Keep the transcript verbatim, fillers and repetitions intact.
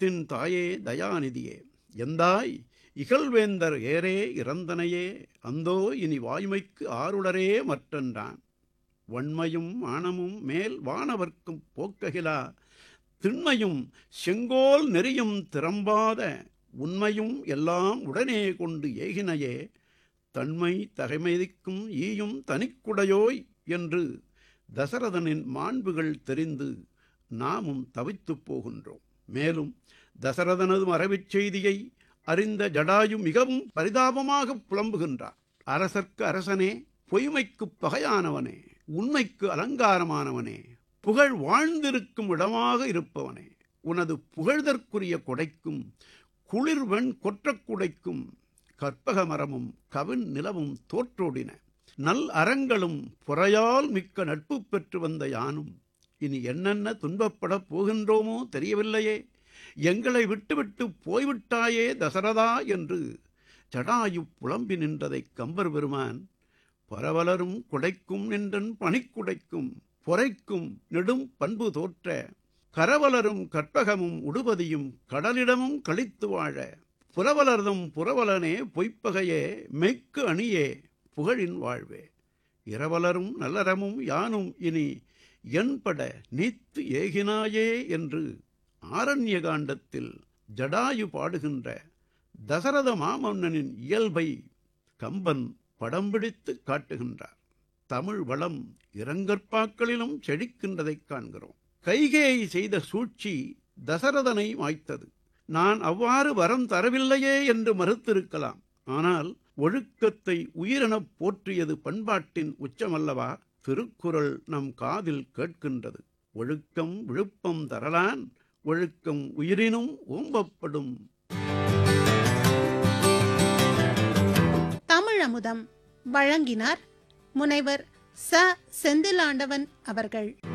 தர்மத்தின் தாயே தயாநிதியே, எந்தாய் இகழ்வேந்தர் ஏரே இறந்தனையே, அந்தோ இனி வாய்மைக்கு ஆருடரே மற்றென்றான். வன்மையும் மானமும் மேல் வானவர்க்கும் போக்ககிலா, திண்மையும் செங்கோல் நெறியும் திறம்பாத, உண்மையும் எல்லாம் உடனே கொண்டு ஏகினையே, தன்மை தகைமைதிக்கும் ஈயும் தனிக்குடையோய் என்று தசரதனின் மாண்புகள் தெரிந்து நாமும் தவித்துப் போகின்றோம். மேலும் தசரதனது மறைவுச் செய்தியை அறிந்த ஜடாயு மிகவும் பரிதாபமாக புலம்புகின்றார். அரசர்க்கு அரசனே, பொய்மைக்குப் பகையானவனே, உண்மைக்கு அலங்காரமானவனே, புகழ் வாழ்ந்திருக்கும் இடமாக இருப்பவனே, உனது புகழ்தற்குரிய கொடைக்கும் குளிர்வெண் கொற்றக் குடைக்கும் கற்பக மரமும் கவின் நிலவும் தோற்றோடின. நல் அறங்களும் பொறையால் மிக்க நட்பு பெற்று வந்த யானும் இனி என்னென்ன துன்பப்படப் போகின்றோமோ தெரியவில்லையே, எங்களை விட்டுவிட்டு போய்விட்டாயே தசரதா என்று ஜடாயு புலம்பி நின்றதைக் கம்பர் பெருமான், பரவலரும் குடைக்கும் நின்றன் பணிக்குடைக்கும் பொறைக்கும் நெடும் பண்பு தோற்ற, கரவலரும் கற்பகமும் உடுபதியும் கடலிடமும் கழித்து வாழ, புரவலர்தம் புரவலனே பொய்ப்பகையே மெய்க்கு அணியே புகழின் வாழ்வே, இரவலரும் நல்லறமும் யானும் இனி என்பட நீத்து ஏகினாயே என்று ஆரண்ய காண்டத்தில் ஜடாயு பாடுகின்ற தசரத மாமன்னனின் இயல்பை கம்பன் படம் பிடித்து காட்டுகின்றார். தமிழ் வளம் இரங்கற்பாக்களிலும் செழிக்கின்றதைக் காண்கிறோம். கைகேயி செய்த சூழ்ச்சி தசரதனை மாய்த்தது. நான் அவ்வாறு வரம் தரவில்லையே என்று மறுத்திருக்கலாம். ஆனால் ஒழுக்கத்தை உயிரெனப் போற்றியது பண்பாட்டின் உச்சமல்லவா? திருக்குறள் நம் காதில் கேட்கின்றது. ஒழுக்கம் விழுப்பம் தரலான், ஒழுக்கம் உயிரினும் ஓம்பப்படும். தமிழமுதம் வழங்கினார் முனைவர் ச செந்திலாண்டவன் அவர்கள்.